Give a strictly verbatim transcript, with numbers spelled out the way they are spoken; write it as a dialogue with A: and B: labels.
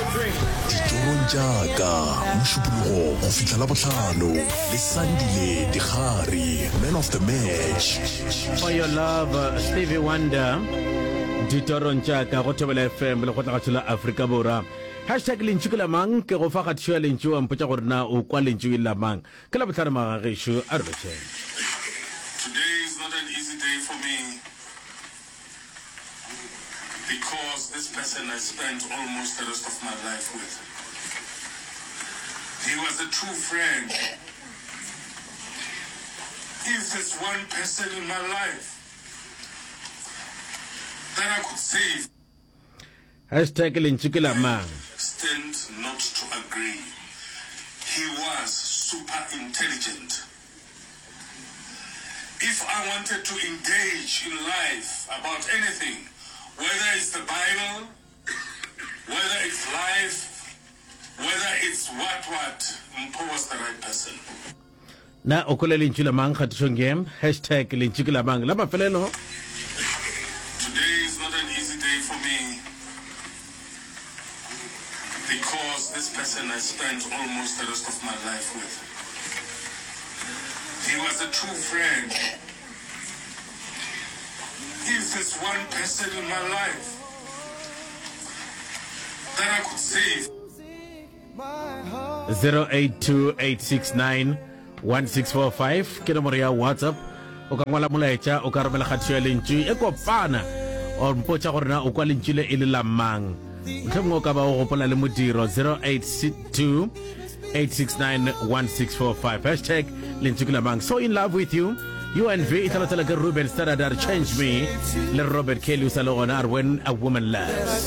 A: Ditorong jaaka Mosupologo go fihla la botlhano le Sandile Digari, man of the match.
B: For your love, uh, Stevie Wonder. Ditorong jaaka go Thobela F M le go tla ga Afrika Borwa. Hashtag lentšu ke lamang ke go fa kgatšo ya lentšu wa mpotša gore na o kwa lentšu e lamang ke la botlhano magagešo a re betšheng.
C: Today is not an easy day for me because this person I spent almost the rest of my life with. He was a true friend. If there's one person in my life that I could save,
B: Hashtag lentšu ke lamang.
C: stand not to agree. He was super intelligent. If I wanted to engage in life about anything, whether it's the Bible, whether it's life, whether it's what what, Mpo was the right person.
B: Na o kole lentšu lamang kgatšong game. Hashtag lentšu ke lamang la mafelelo.
C: Today is not an easy day for me because this person I spent almost the rest of my life with. He was a true friend. If there's one person in my life that I could save,
B: zero eight two eight six nine one six four five ke nomoro ya WhatsApp o ka ngwala molaetša o ka romela kgatšo ya lentšu e kopana o mpotša gore na o kwa lentšu le e le lamang mohlomongwe o ka ba o gopola le modiro zero eight two eight six nine one six four five hashtag lentšu ke lamang. So in love with you U N V e tlalatela ke Ruben Stadadar, Change Me le Robert Kelly o sa le gona When a Woman Loves.